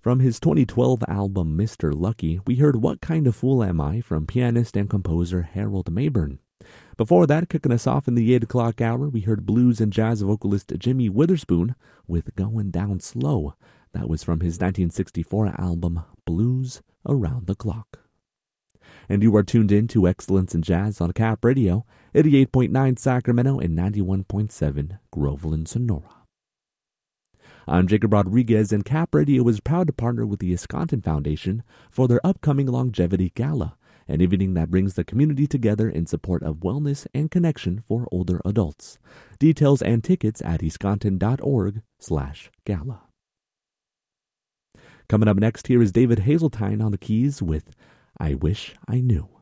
From his 2012 album Mr. Lucky, we heard What Kind of Fool Am I from pianist and composer Harold Mayburn. Before that, kicking us off in the 8 o'clock hour, we heard blues and jazz vocalist Jimmy Witherspoon with Going Down Slow. That was from his 1964 album Blues Around the Clock. And you are tuned in to Excellence in Jazz on Cap Radio, 88.9 Sacramento and 91.7 Groveland, Sonora. I'm Jacob Rodriguez, and Cap Radio is proud to partner with the Escanton Foundation for their upcoming Longevity Gala, an evening that brings the community together in support of wellness and connection for older adults. Details and tickets at escanton.org/gala. Coming up next, here is David Hazeltine on the keys with I Wish I Knew.